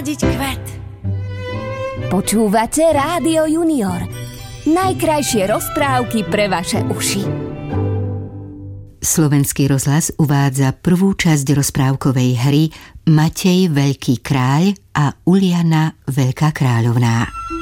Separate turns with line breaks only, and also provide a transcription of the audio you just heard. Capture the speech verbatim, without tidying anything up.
Kvet. Počúvate Rádio Junior. Najkrajšie rozprávky pre vaše uši.
Slovenský rozhlas uvádza prvú časť rozprávkovej hry Matej Veľký kráľ a Uliana Veľká kráľovná.